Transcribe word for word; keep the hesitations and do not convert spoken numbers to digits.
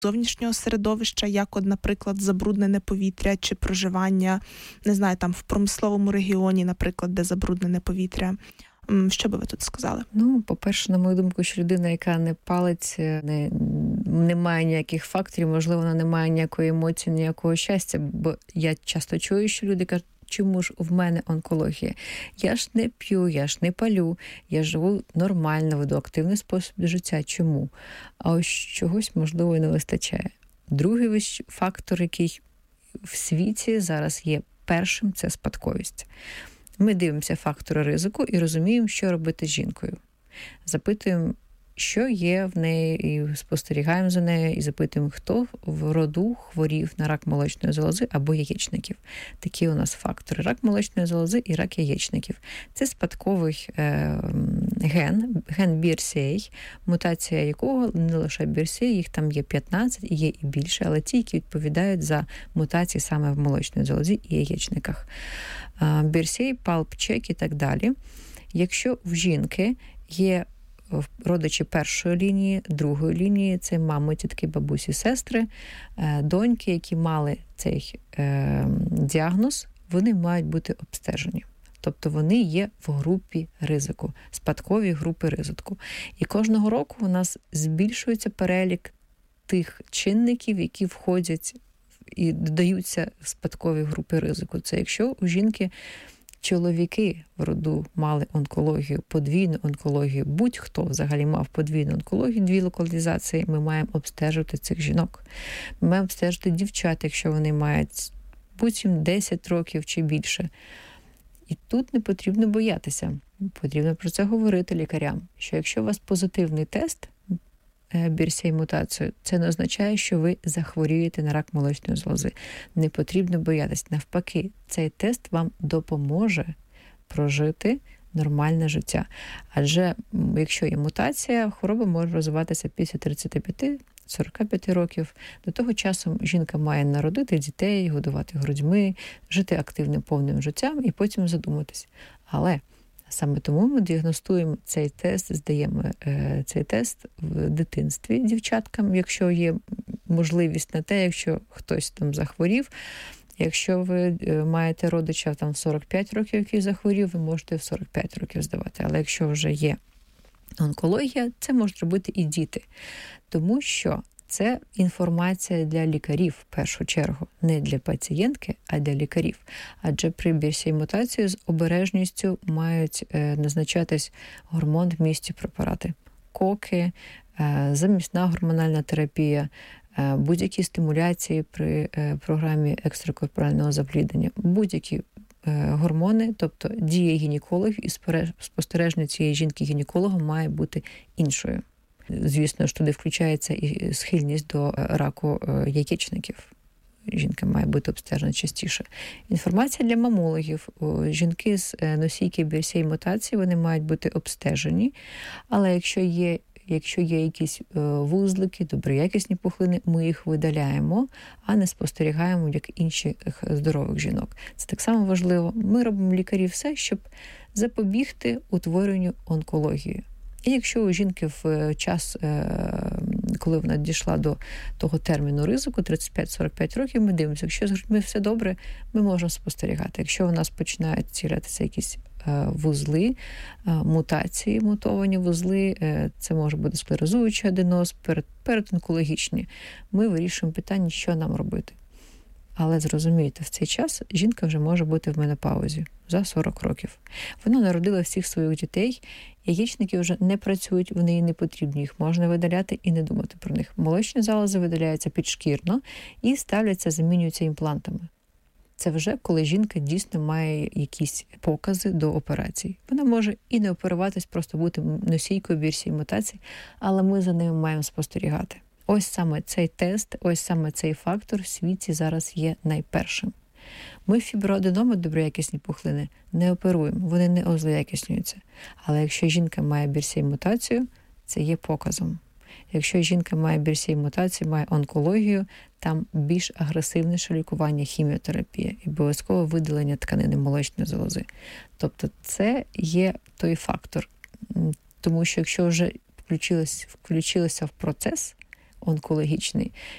зовнішнього середовища, як, от, наприклад, забруднене повітря чи проживання, не знаю, там в промисловому регіоні, наприклад, де забруднене повітря. Що би ви тут сказали? Ну, по-перше, на мою думку, що людина, яка не палить, не, не має ніяких факторів, можливо, вона не має ніякої емоції, ніякого щастя. Бо я часто чую, що люди кажуть, чому ж в мене онкологія? Я ж не п'ю, я ж не палю, я живу нормально, веду активний спосіб життя. Чому? А ось чогось, можливо, і не вистачає. Другий фактор, який в світі зараз є першим, це спадковість. Ми дивимося фактори ризику і розуміємо, що робити з жінкою. Запитуємо, що є в неї, і спостерігаємо за нею, і запитуємо, хто в роду хворів на рак молочної залози або яєчників. Такі у нас фактори: рак молочної залози і рак яєчників. Це спадковий е, ген, ген бі ар сі ей, мутація якого не лише бі ар сі ей, їх там є п'ятнадцять, є і більше, але ті, які відповідають за мутації саме в молочній залозі і яєчниках. бі ар сі ей, палп, чек і так далі. Якщо в жінки є родичі першої лінії, другої лінії, це мами, тітки, бабусі, сестри, доньки, які мали цей е, діагноз, вони мають бути обстежені. Тобто вони є в групі ризику, спадкові групи ризику. І кожного року у нас збільшується перелік тих чинників, які входять і додаються в спадкові групи ризику. Це якщо у жінки чоловіки в роду мали онкологію, подвійну онкологію, будь-хто взагалі мав подвійну онкологію, дві локалізації, ми маємо обстежувати цих жінок. Ми маємо обстежити дівчат, якщо вони мають будь-їм десять років чи більше. І тут не потрібно боятися. Потрібно про це говорити лікарям, що якщо у вас позитивний тест бі ар сі ей-мутацію, це не означає, що ви захворієте на рак молочної залози. Не потрібно боятися. Навпаки, цей тест вам допоможе прожити нормальне життя. Адже якщо є мутація, хвороба може розвиватися після тридцять п'ять - сорок п'ять років. До того часу жінка має народити дітей, годувати грудьми, жити активним повним життям і потім задуматись. Але саме тому ми діагностуємо цей тест, здаємо е, цей тест в дитинстві дівчаткам, якщо є можливість на те, якщо хтось там захворів. Якщо ви маєте родича там в сорок п'ять років, який захворів, ви можете в сорок п'ять років здавати. Але якщо вже є онкологія, це можуть робити і діти. Тому що це інформація для лікарів, в першу чергу. Не для пацієнтки, а для лікарів. Адже при бі ар сі ей-мутації з обережністю мають е, назначатись гормон в місті препарати. Коки, е, замісна гормональна терапія, е, будь-які стимуляції при е, програмі екстракорпорального запліднення, будь-які е, гормони, тобто дія гінекологів і спостереження цієї жінки гінекологом має бути іншою. Звісно ж, туди включається і схильність до раку яєчників. Жінка має бути обстежена частіше. Інформація для мамологів. Жінки з носійки бі ар сі ей-мутації, вони мають бути обстежені. Але якщо є, якщо є якісь вузлики, доброякісні пухлини, ми їх видаляємо, а не спостерігаємо, як інших здорових жінок. Це так само важливо. Ми робимо лікарі все, щоб запобігти утворенню онкології. І якщо у жінки в час, коли вона дійшла до того терміну ризику, тридцять п'ять - сорок п'ять років, ми дивимося, якщо з грудьми все добре, ми можемо спостерігати. Якщо у нас починають з'являтися якісь вузли, мутації, мутовані вузли, це може бути склерозуючий аденоз, передонкологічні, ми вирішуємо питання, що нам робити. Але зрозумійте, в цей час жінка вже може бути в менопаузі за сорок років. Вона народила всіх своїх дітей, яєчники вже не працюють, вони їй не потрібні, їх можна видаляти і не думати про них. Молочні залози видаляються підшкірно і ставляться, замінюються імплантами. Це вже коли жінка дійсно має якісь покази до операцій. Вона може і не оперуватись, просто бути носійкою бі ар сі ей-мутації, але ми за ними маємо спостерігати. Ось саме цей тест, ось саме цей фактор в світі зараз є найпершим. Ми фіброаденоми, доброякісні пухлини, не оперуємо, вони не озлоякіснюються. Але якщо жінка має бі ар сі ей-мутацію, це є показом. Якщо жінка має бі ар сі ей-мутацію, має онкологію, там більш агресивніше лікування, хіміотерапія і обов'язково видалення тканини молочної залози. Тобто це є той фактор. Тому що якщо вже включилося, включилося в процес онкологічний,